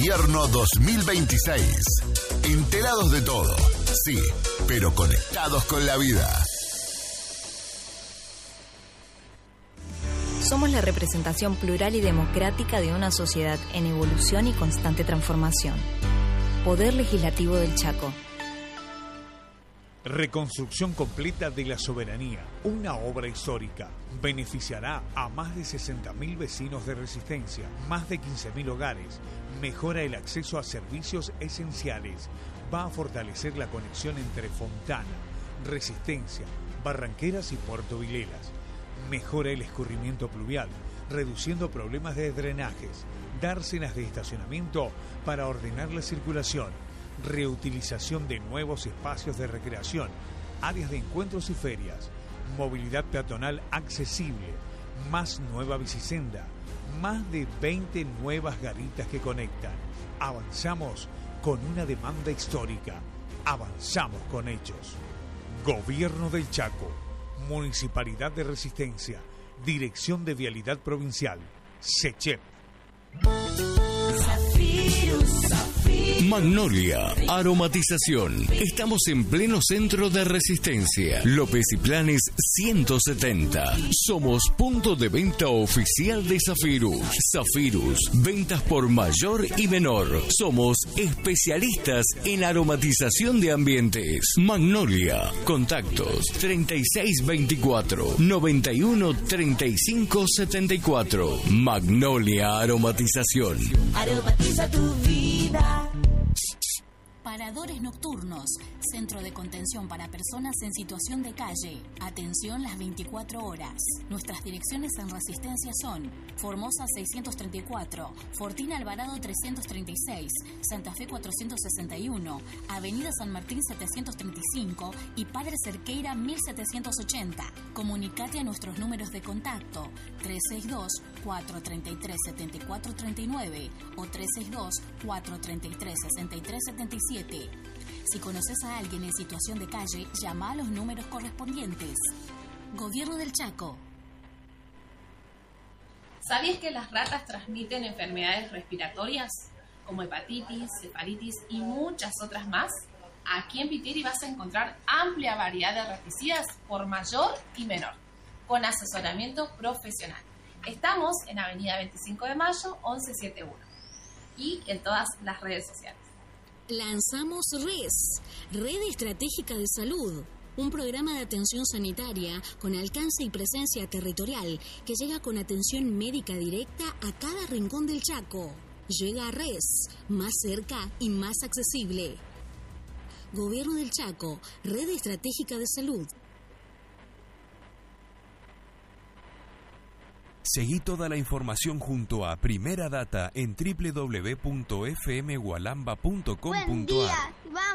Invierno 2026. Enterados de todo, sí, pero conectados con la vida. Somos la representación plural y democrática de una sociedad en evolución y constante transformación. Poder Legislativo del Chaco. Reconstrucción completa de la soberanía, una obra histórica. Beneficiará a más de 60.000 vecinos de Resistencia, más de 15.000 hogares. Mejora el acceso a servicios esenciales. Va a fortalecer la conexión entre Fontana, Resistencia, Barranqueras y Puerto Vilelas. Mejora el escurrimiento pluvial, reduciendo problemas de drenajes. Dársenas de estacionamiento para ordenar la circulación. Reutilización de nuevos espacios de recreación, áreas de encuentros y ferias, movilidad peatonal accesible, más nueva bicisenda, más de 20 nuevas garitas que conectan. Avanzamos con una demanda histórica, avanzamos con hechos. Gobierno del Chaco, Municipalidad de Resistencia, Dirección de Vialidad Provincial, SECHEP. Magnolia, aromatización. Estamos en pleno centro de Resistencia. López y Planes 170. Somos punto de venta oficial de Zafirus. Zafirus, ventas por mayor y menor. Somos especialistas en aromatización de ambientes. Magnolia, contactos 3624 91 35 74. Magnolia Aromatización. Aromatiza tu vida. Paradores nocturnos, centro de contención para personas en situación de calle. Atención las 24 horas. Nuestras direcciones en Resistencia son Formosa 634, Fortín Alvarado 336, Santa Fe 461, Avenida San Martín 735 y Padre Cerqueira 1780. Comunicate a nuestros números de contacto 362-433-7439 o 362-433-6377. Si conoces a alguien en situación de calle, llama a los números correspondientes. Gobierno del Chaco. ¿Sabías que las ratas transmiten enfermedades respiratorias como hepatitis, cefalitis y muchas otras más? Aquí en Pitiri vas a encontrar amplia variedad de raticidas por mayor y menor, con asesoramiento profesional. Estamos en Avenida 25 de Mayo, 1171 y en todas las redes sociales. Lanzamos RES, Red Estratégica de Salud, un programa de atención sanitaria con alcance y presencia territorial que llega con atención médica directa a cada rincón del Chaco. Llega a RES, más cerca y más accesible. Gobierno del Chaco, Red Estratégica de Salud. Seguí toda la información junto a Primera Data en www.fmgualamba.com.ar.